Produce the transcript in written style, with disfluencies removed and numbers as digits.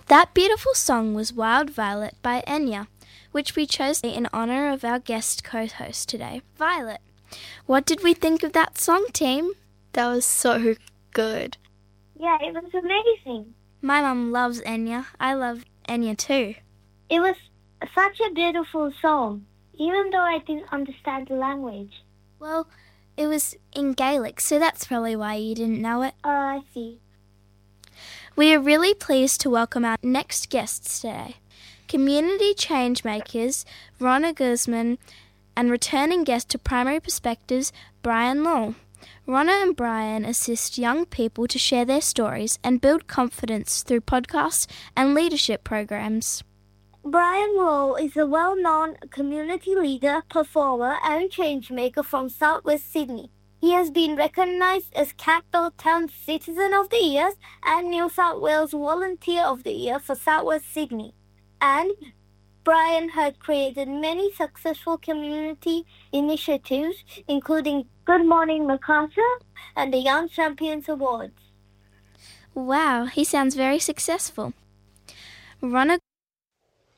That beautiful song was Wild Violet by Enya, which we chose in honour of our guest co-host today, Violet. What did we think of that song, team? That was so good. Yeah, it was amazing. My mum loves Enya. I love Enya too. It was such a beautiful song, even though I didn't understand the language. Well, it was in Gaelic, so that's probably why you didn't know it. Oh, I see. We are really pleased to welcome our next guests today. Community change makers Ronna Guzman and returning guest to Primary Perspectives, Brian Law. Ronna and Brian assist young people to share their stories and build confidence through podcasts and leadership programs. Brian Law is a well-known community leader, performer and change maker from Southwest Sydney. He has been recognised as Capital Town Citizen of the Year and New South Wales Volunteer of the Year for Southwest Sydney. And Brian has created many successful community initiatives, including Good Morning Macarthur and the Young Champions Awards. Wow, he sounds very successful. Ronna